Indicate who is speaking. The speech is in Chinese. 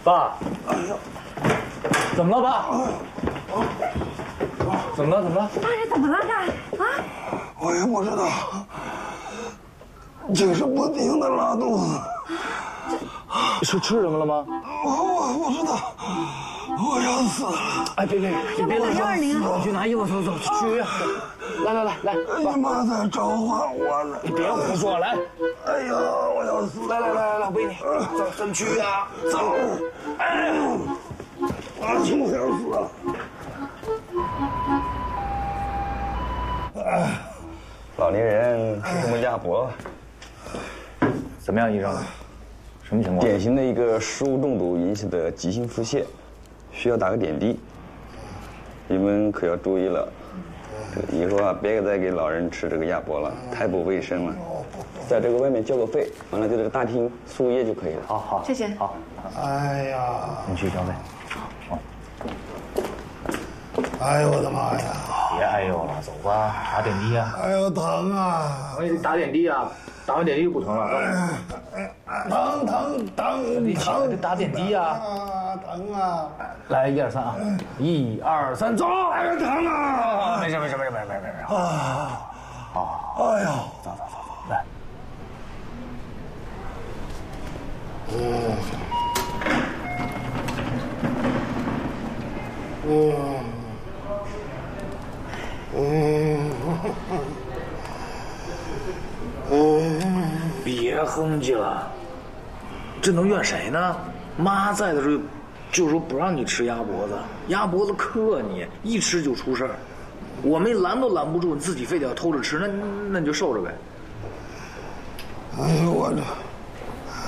Speaker 1: 爸，怎么了，爸？怎么了？怎么了？
Speaker 2: 爸，这怎么了？这啊？
Speaker 3: 我也不知道，就是不停的拉肚子。
Speaker 1: 是吃什么了吗？
Speaker 3: 我不知道，我要死了！
Speaker 1: 哎，别，你别乱说，你去拿衣服，走，去医院。来，
Speaker 3: 你妈在召唤我呢！
Speaker 1: 你别胡说，来。
Speaker 3: 哎呀，我要死！
Speaker 1: 来，我背你。走，咱们去医院啊！走。哎，
Speaker 3: 我就想死了。
Speaker 4: 老年人吃什么鸭脖？
Speaker 1: 怎么样，医生？什么情况？
Speaker 4: 典型的一个食物中毒引起的急性腹泻，需要打个点滴。你们可要注意了，以后啊，别再给老人吃这个鸭脖了，太不卫生了。在这个外面交个费，完了在这个大厅输液就可以了。
Speaker 1: 好，
Speaker 2: 谢谢。
Speaker 1: 好。
Speaker 3: 哎呀，
Speaker 1: 你去交费。好。
Speaker 3: 哎呦我的妈呀！
Speaker 1: 别哎呦了，走吧，打点滴啊。
Speaker 3: 哎呦疼啊！
Speaker 1: 我给你打点滴啊，打完点滴就不疼了。
Speaker 3: 疼！
Speaker 1: 你起来得打点滴啊！
Speaker 3: 啊，疼啊！
Speaker 1: 来，1、2、3啊！1、2、3，走！
Speaker 3: 哎呀，疼啊！
Speaker 1: 没事。
Speaker 3: 啊！
Speaker 1: 好，
Speaker 3: 哎呀！
Speaker 1: 走，来。别哼唧了，这能怨谁呢？妈在的时候就说不让你吃鸭脖子，鸭脖子克你，一吃就出事儿。我们拦都拦不住，你自己非得要偷着吃，那你就受着呗。
Speaker 3: 哎呦我这。